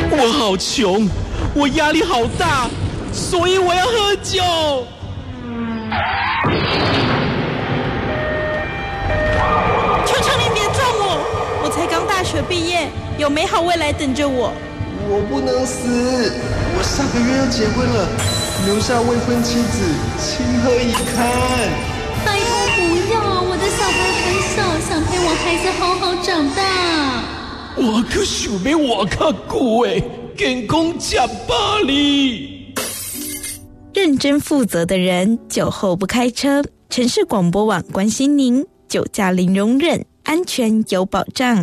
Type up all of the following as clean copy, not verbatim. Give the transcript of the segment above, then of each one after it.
我好穷，我压力好大，所以我要喝酒。 求求您别撞我，我才刚大学毕业，有美好未来等着我。 我不能死，我下个月要结婚了，留下未婚妻子，情何以堪？ 拜托不要，我的小孩很小，想陪我孩子好好长大。 我可想要活较久的健康吃饱哩。 认真负责的人，酒后不开车。城市广播网关心您，酒驾零容忍，安全有保障。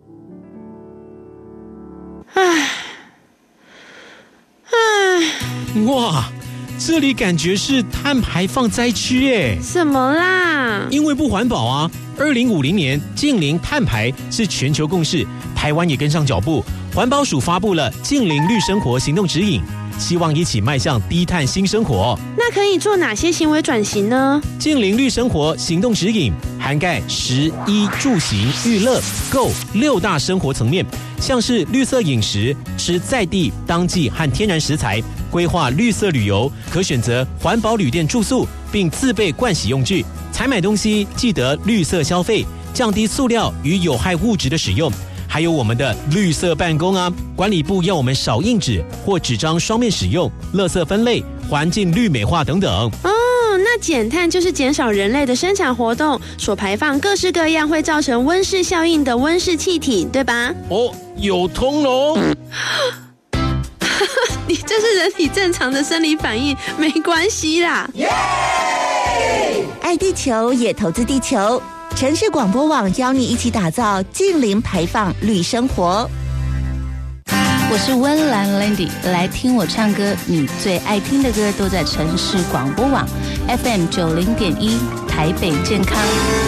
哇，这里感觉是碳排放灾区耶！ 什么啦？ 因为不环保啊！2050年净零碳排是全球共识，台湾也跟上脚步。环保署发布了净零绿生活行动指引，希望一起迈向低碳新生活。 那可以做哪些行为转型呢？ 净零绿生活行动指引涵盖食衣住行娱乐购6大生活层面，像是绿色饮食、吃在地当季和天然食材，规划绿色旅游，可选择环保旅店住宿，并自备盥洗用具。采买东西记得绿色消费，降低塑料与有害物质的使用。还有我们的绿色办公啊，管理部要我们少印纸或纸张双面使用，垃圾分类、环境绿美化等等。 哦，那减碳就是减少人类的生产活动所排放各式各样会造成温室效应的温室气体，对吧？ 哦，有通喽！ 你这是人体正常的生理反应，没关系啦。 爱地球也投资地球，城市广播网邀你一起打造净零排放绿生活。 我是温岚 Landy， 来听我唱歌，你最爱听的歌都在城市广播网 FM 90.1台北健康。